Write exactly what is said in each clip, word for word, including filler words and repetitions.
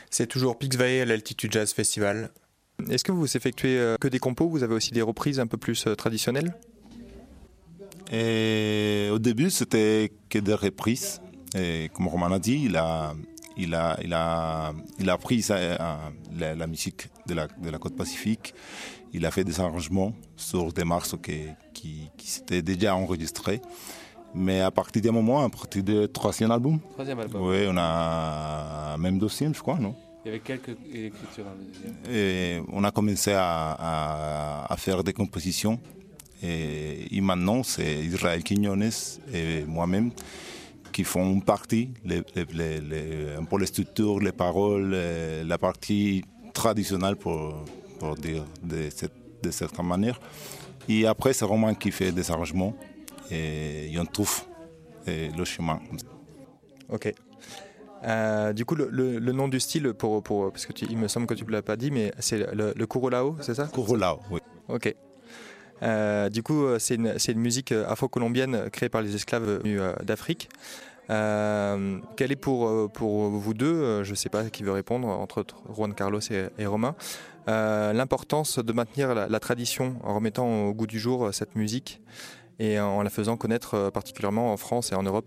C'est toujours Pixvay à l'Altitude Jazz Festival. Est-ce que vous effectuez euh, que des compos? Vous avez aussi des reprises un peu plus euh, traditionnelles? Et au début, c'était que des reprises. Et comme Roman a dit, il a, il a, il a, il a pris sa, la, la musique de la, de la côte pacifique. Il a fait des arrangements sur des morceaux qui, qui, qui s'étaient déjà enregistrés. Mais à partir d'un moment, à partir du troisième album, Troisième album. Oui, on a même deuxième, je crois, non? Il y avait quelques écritures dans le deuxième. Et on a commencé à, à, à faire des compositions. Et, et maintenant, c'est Israël Quiñones et moi-même qui font partie, les, les, les, les, un peu les structures, les paroles, la partie traditionnelle, pour, pour dire de, cette, de certaine manière. Et après, c'est Romain qui fait des arrangements et on trouve et le chemin. Ok. Euh, du coup, le, le, le nom du style, pour, pour, parce que tu, il me semble que tu ne l'as pas dit, mais c'est le, le Curulao, c'est ça? Curulao, oui. Ok. Euh, du coup, c'est une, c'est une musique afro-colombienne créée par les esclaves venus d'Afrique. Euh, quelle est pour, pour vous deux, je ne sais pas qui veut répondre, entre autres Juan Carlos et, et Romain, euh, l'importance de maintenir la, la tradition en remettant au goût du jour cette musique et en la faisant connaître particulièrement en France et en Europe?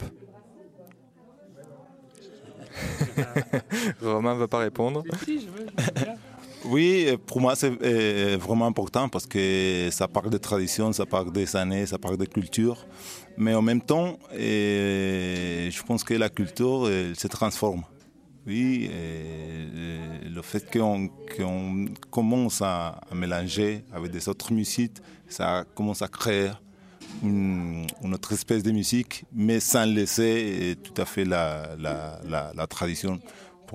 Romain ne veut pas répondre. Si, je veux, je veux bien. Oui, pour moi c'est vraiment important parce que ça parle de tradition, ça parle des années, ça parle de culture. Mais en même temps, je pense que la culture elle, se transforme. Oui, et le fait qu'on, qu'on commence à, à mélanger avec des autres musiques, ça commence à créer une, une autre espèce de musique, mais sans laisser tout à fait la, la, la, la tradition.